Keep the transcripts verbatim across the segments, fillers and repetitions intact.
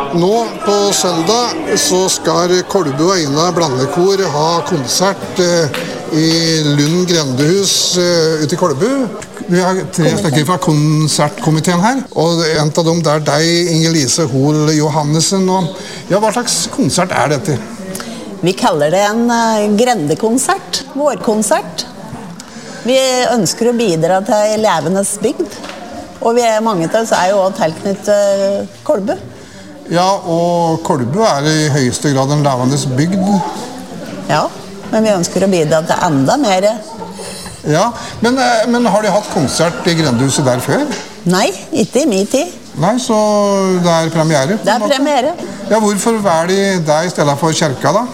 Nå på søndag så skal Kolbu og Eina blandekor ha konsert eh, i Lund Grendehus eh, ute i Kolbu. Vi har tre stykker fra konsertkomiteen her, og en av dem er deg, Inger-Lise Hoel Johannessen. Og, ja, hva slags konsert er dette? Vi kaller det en uh, grendekonsert, vårkonsert. Vi ønsker å bidra til levenes bygd, og vi er, mange av oss er jo også tilknyttet uh, Kolbu. Ja, og Kolbu er i høyeste grad en levendes bygd. Ja, men vi ønsker å bidra til enda mer. Ja, men, men har de hatt konsert i Grendehuset der før? Nei, ikke i min tid. Nei, så det er premiere? Det er premiere. Ja, hvorfor velger de deg i stedet for kirka da?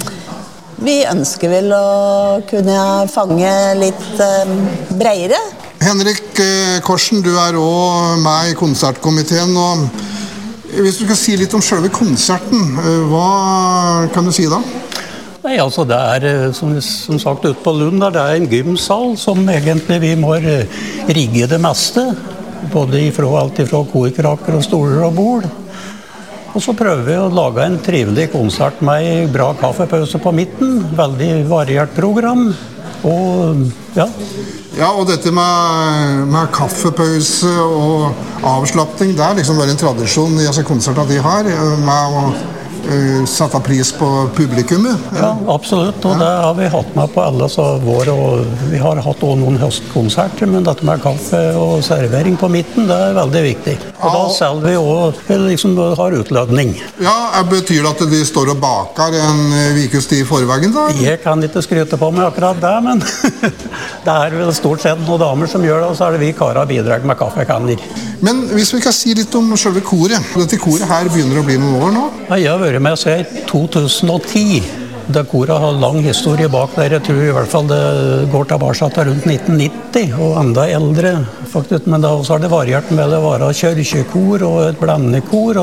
Vi ønsker vel å kunne fange litt eh, bredere. Henrik Korsen, du er også med i konsertkomiteen, og hvis du skal si litt om selve konserten, hva kan du si da? Nei, altså det er, som, som sagt, ute på Lund, det er en gymsal som egentlig vi må rigge det meste, både ifra, alt ifra korkrakker og stoler og bord. Og så prøver vi å lage en trivelig konsert med bra kaffepause på midten, veldig variert program, og ja. Ja, og dette med, med kaffepause og avslapping, det er liksom bare en tradisjon i altså konserter de har, med å sette pris på publikummet. Ja, absolutt, og det har vi hatt med på alle så vår, og vi har hatt også noen høstkonserter, men dette med kaffe og servering på midten, det er veldig viktig. Og da selv vi også liksom har utlødning. Ja, betyr det at de står og baker en ukes tid i forveien da? Jeg kan ikke skryte på meg akkurat det, men det er vel stort sett noen damer som gjør det, og så er det vi karer bidrag med kaffekanner. Men hvis vi kan si litt om selve koret, dette koret her begynner å bli noen år nå? Ja, jeg har vært med seg i to tusen og ti. Det koret har lang historie bak der. Jeg tror i hvert fall det går tilbake til rundt nitten nitti, og enda eldre faktisk. Men da også har det variert med å være kirkekor og et blandekor,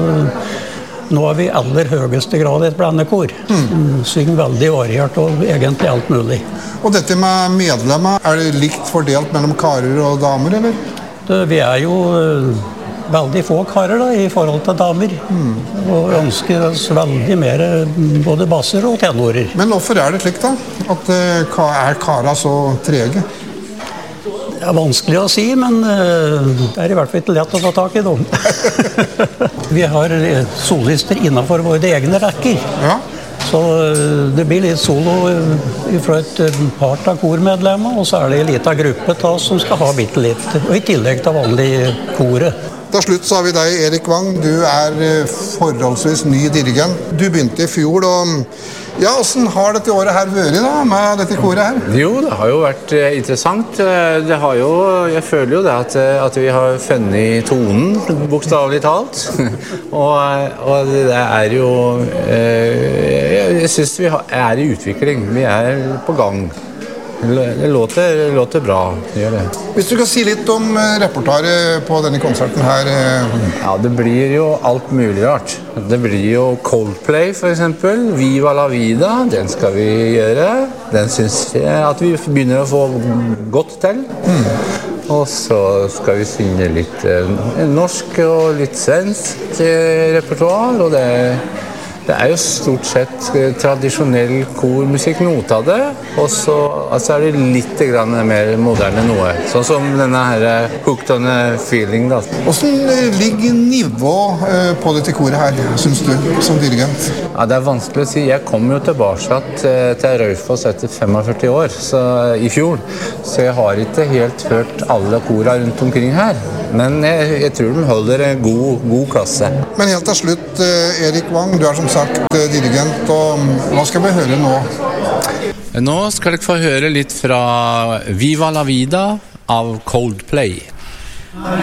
og nå er vi i aller høyeste grad et blandekor. Mm. Synger veldig variert og egentlig alt mulig. Og dette med medlemmer, er det likt fordelt mellom karer og damer, eller? Det, vi er jo veldig få karer da, i forhold til damer, mm. og ønsker oss veldig mer både basser og tenorer. Men hvorfor er det slik da? At uh, er karer så trege? Det er vanskelig å si, men uh, det er i hvert fall ikke lett å få tak i dem. Vi har solister innenfor våre egne rekker. Ja. Så det blir litt solo fra et par av kormedlemmer, og så er det en liten gruppe ta, som skal ha bitte litt, og i tillegg til vanlig koret. Til slutt så har vi deg, Erik Wang. Du er forholdsvis ny dirigent. Du begynte i fjor, og ja, hvordan har dette året her vært da, med dette koret her? Jo, det har jo vært interessant. Det har jo, jeg føler jo det at, at vi har funnet tonen, bokstavelig talt. og, og det er jo, jeg synes vi er i utvikling. Vi er på gang. Det låter, det låter bra, det gjør det. Hvis du kan si litt om repertoaret på denne konserten her. Ja, det blir jo alt mulig rart. Det blir jo Coldplay for eksempel, Viva la vida, den skal vi gjøre. Den synes jeg at vi begynner å få godt til. Mm. Og så skal vi synge litt norsk og litt svensk repertoar, og det Det er jo stort sett tradisjonell kormusikk, noe av det, og så altså er det litt grann mer moderne noe, sånn som denne her Hooked on a Feeling da. Hvordan ligger nivå på dette koret her, synes du, som dirigent? Ja, det er vanskelig å si. Jeg kom jo tilbake til Raufoss etter femogførti år, så, i fjor, så jeg har ikke helt hørt alle korene rundt omkring her, men jeg, jeg tror de holder en god, god klasse. Men helt til slutt, Erik Wang, du er som sagt dirigent, og hva skal vi høre nå? Nå skal dere få høre litt fra Viva la vida av Coldplay.